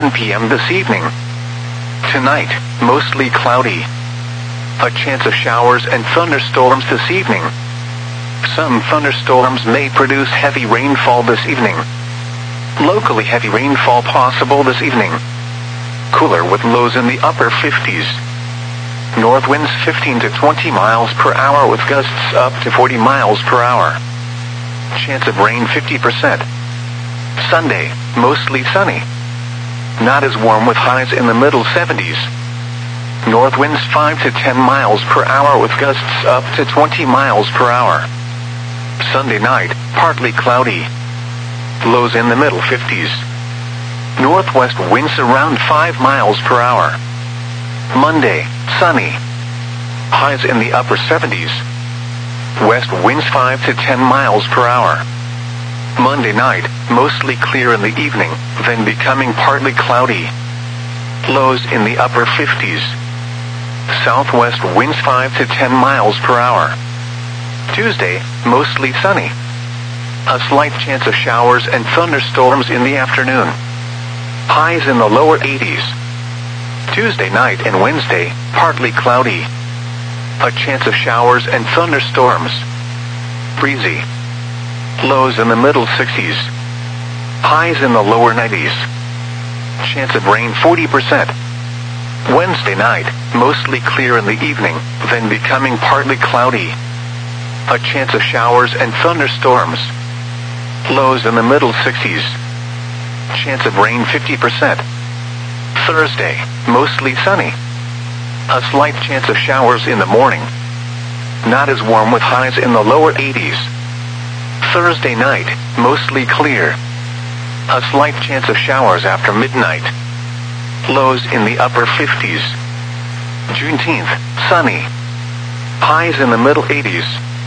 p.m. this evening. Tonight, mostly cloudy. A chance of showers and thunderstorms this evening. Some thunderstorms may produce heavy rainfall this evening. Locally heavy rainfall possible this evening. Cooler with lows in the upper 50s. North winds 15 to 20 miles per hour with gusts up to 40 miles per hour. Chance of rain 50%. Sunday, mostly sunny. Not as warm with highs in the middle 70s. North winds 5 to 10 miles per hour with gusts up to 20 miles per hour. Sunday night, partly cloudy. Lows in the middle 50s. Northwest winds around 5 miles per hour. Monday, sunny. Highs in the upper 70s. West winds 5 to 10 miles per hour. Monday night, mostly clear in the evening, then becoming partly cloudy. Lows in the upper 50s. Southwest winds 5 to 10 miles per hour. Tuesday, mostly sunny. A slight chance of showers and thunderstorms in the afternoon. Highs in the lower 80s. Tuesday night and Wednesday, partly cloudy. A chance of showers and thunderstorms. Breezy. Lows in the middle 60s. Highs in the lower 90s. Chance of rain 40%. Wednesday night, mostly clear in the evening, then becoming partly cloudy. A chance of showers and thunderstorms. Lows in the middle 60s. Chance of rain 50%. Thursday, mostly sunny. A slight chance of showers in the morning. Not as warm with highs in the lower 80s. Thursday night, mostly clear. A slight chance of showers after midnight. Lows in the upper 50s. Juneteenth, sunny. Highs in the middle 80s.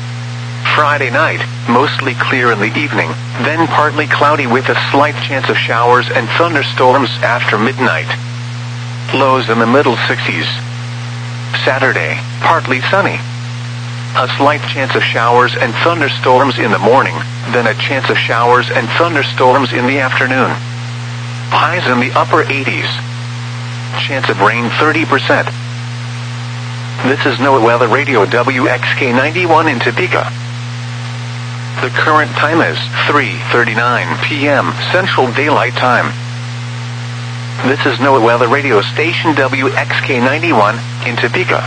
Friday night, mostly clear in the evening, then partly cloudy with a slight chance of showers and thunderstorms after midnight. Lows in the middle 60s. Saturday, partly sunny. A slight chance of showers and thunderstorms in the morning, then a chance of showers and thunderstorms in the afternoon. Highs in the upper 80s. Chance of rain 30%. This is NOAA Weather Radio WXK91 in Topeka. The current time is 3:39 p.m. Central Daylight Time. This is NOAA Weather Radio Station WXK91 in Topeka.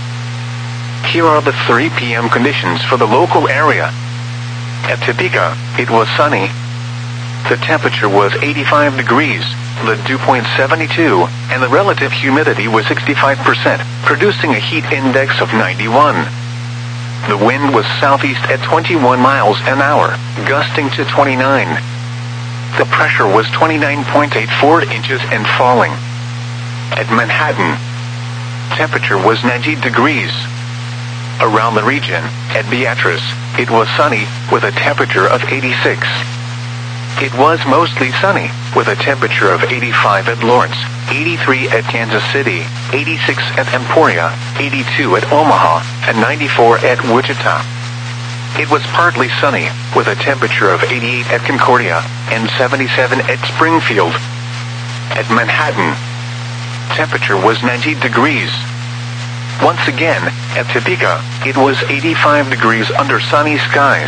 Here are the 3 p.m. conditions for the local area. At Topeka, it was sunny. The temperature was 85 degrees, the dew point 72, and the relative humidity was 65%, producing a heat index of 91. The wind was southeast at 21 miles an hour, gusting to 29. The pressure was 29.84 inches and falling. At Manhattan, temperature was 90 degrees. Around the region, at Beatrice, it was sunny, with a temperature of 86. It was mostly sunny, with a temperature of 85 at Lawrence, 83 at Kansas City, 86 at Emporia, 82 at Omaha, and 94 at Wichita. It was partly sunny, with a temperature of 88 at Concordia, and 77 at Springfield. At Manhattan, temperature was 90 degrees. Once again, at Topeka, it was 85 degrees under sunny skies.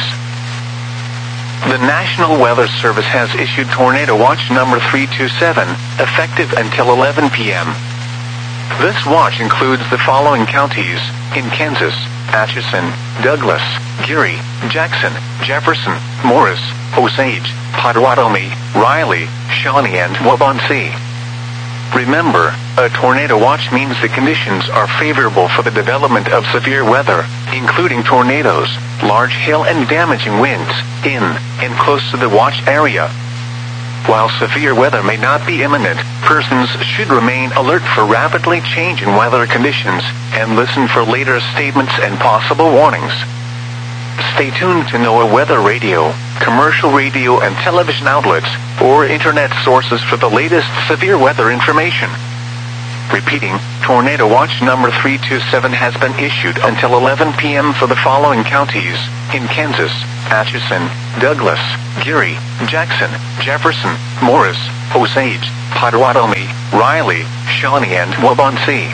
The National Weather Service has issued Tornado Watch number 327, effective until 11 p.m. This watch includes the following counties in Kansas: Atchison, Douglas, Geary, Jackson, Jefferson, Morris, Osage, Potawatomi, Riley, Shawnee, and Waubonsee. Remember, a tornado watch means the conditions are favorable for the development of severe weather, including tornadoes, large hail and damaging winds, in and close to the watch area. While severe weather may not be imminent, persons should remain alert for rapidly changing weather conditions and listen for later statements and possible warnings. Stay tuned to NOAA Weather Radio, commercial radio and television outlets, or internet sources for the latest severe weather information. Repeating, Tornado Watch number 327 has been issued until 11 p.m. for the following counties: in Kansas, Atchison, Douglas, Geary, Jackson, Jefferson, Morris, Osage, Potawatomi, Riley, Shawnee, and Waubonsee.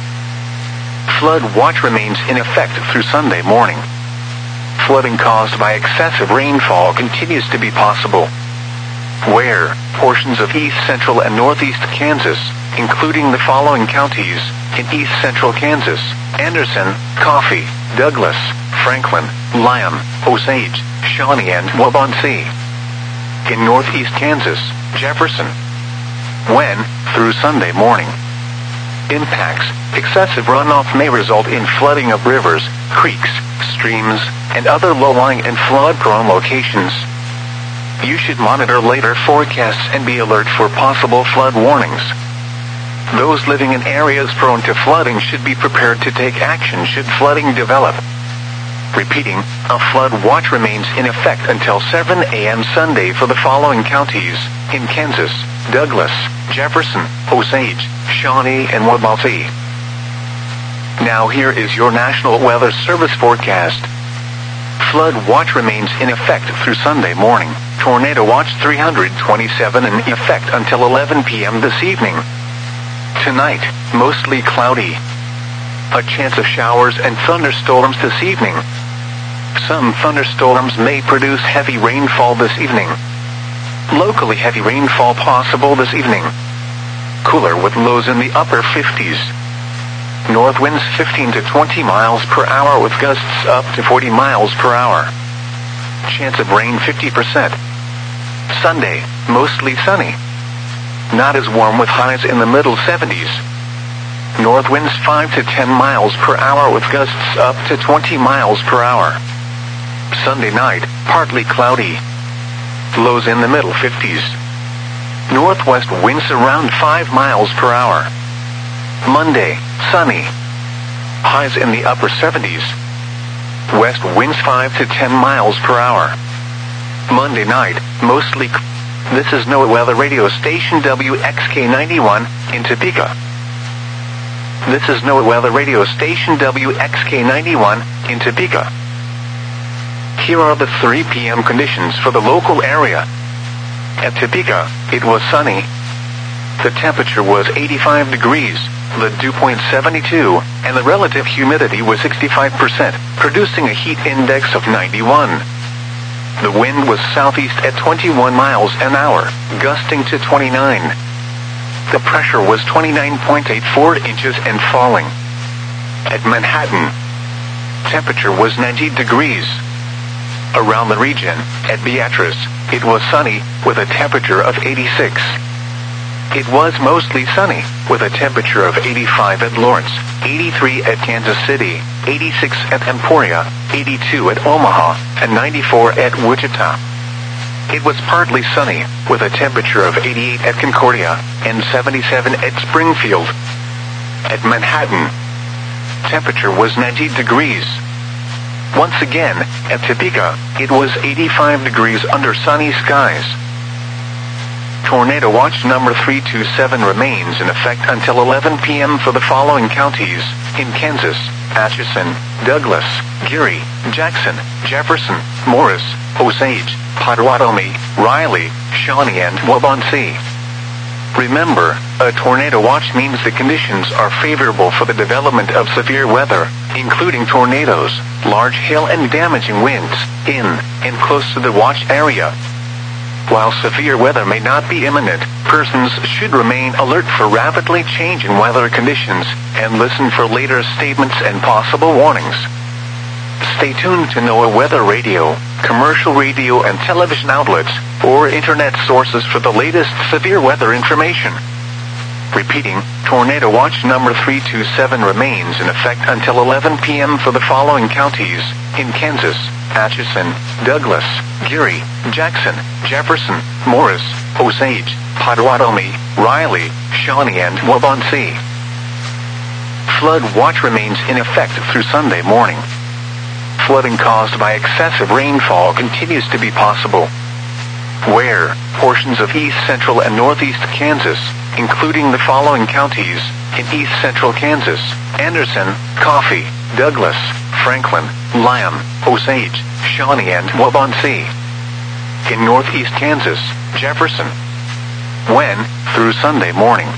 Flood watch remains in effect through Sunday morning. Flooding caused by excessive rainfall continues to be possible. Where portions of east central and northeast Kansas, including the following counties: in east central Kansas, Anderson, Coffee, Douglas, Franklin, Lyon, Osage, Shawnee, and Waubonsee. In northeast Kansas, Jefferson. When, through Sunday morning. Impacts: excessive runoff may result in flooding of rivers, creeks, streams, and other low-lying and flood-prone locations. You should monitor later forecasts and be alert for possible flood warnings. Those living in areas prone to flooding should be prepared to take action should flooding develop. Repeating, a flood watch remains in effect until 7 a.m. Sunday for the following counties: in Kansas, Douglas, Jefferson, Osage, Shawnee, and Waubonsee. Now here is your National Weather Service forecast. Flood watch remains in effect through Sunday morning. Tornado watch 327 in effect until 11 p.m. this evening. Tonight, mostly cloudy. A chance of showers and thunderstorms this evening. Some thunderstorms may produce heavy rainfall this evening. Locally heavy rainfall possible this evening. Cooler with lows in the upper 50s. North winds 15 to 20 miles per hour with gusts up to 40 miles per hour. Chance of rain 50%. Sunday, mostly sunny. Not as warm with highs in the middle 70s. North winds 5 to 10 miles per hour with gusts up to 20 miles per hour. Sunday night, partly cloudy. Lows in the middle 50s. Northwest winds around 5 miles per hour. Monday, sunny. Highs in the upper 70s. West winds 5 to 10 miles per hour. Monday night, mostly. This is NOAA Weather Radio Station WXK91 in Topeka. This is NOAA Weather Radio Station WXK91 in Topeka. Here are the 3 p.m. conditions for the local area. At Topeka, it was sunny. The temperature was 85 degrees, the dew point 72, and the relative humidity was 65%, producing a heat index of 91. The wind was southeast at 21 miles an hour, gusting to 29. The pressure was 29.84 inches and falling. At Manhattan, temperature was 90 degrees. Around the region, at Beatrice, it was sunny, with a temperature of 86. It was mostly sunny, with a temperature of 85 at Lawrence, 83 at Kansas City, 86 at Emporia, 82 at Omaha, and 94 at Wichita. It was partly sunny, with a temperature of 88 at Concordia, and 77 at Springfield. At Manhattan, temperature was 90 degrees. Once again, at Topeka, it was 85 degrees under sunny skies. Tornado watch number 327 remains in effect until 11 p.m. for the following counties: in Kansas, Atchison, Douglas, Geary, Jackson, Jefferson, Morris, Osage, Potawatomi, Riley, Shawnee, and Waubonsee. Remember, a tornado watch means the conditions are favorable for the development of severe weather, including tornadoes, large hail and damaging winds, in and close to the watch area. While severe weather may not be imminent, persons should remain alert for rapidly changing weather conditions and listen for later statements and possible warnings. Stay tuned to NOAA Weather Radio, commercial radio and television outlets, or internet sources for the latest severe weather information. Repeating, Tornado watch number 327 remains in effect until 11 p.m. for the following counties: in Kansas, Atchison, Douglas, Geary, Jackson, Jefferson, Morris, Osage, Potawatomi, Riley, Shawnee, and Waubonsee. Flood watch remains in effect through Sunday morning. Flooding caused by excessive rainfall continues to be possible. Ware, portions of east central and northeast Kansas, including the following counties: in east central Kansas, Anderson, Coffee, Douglas, Franklin, Lyon, Osage, Shawnee, and Waubonsee. In northeast Kansas, Jefferson. When, through Sunday morning,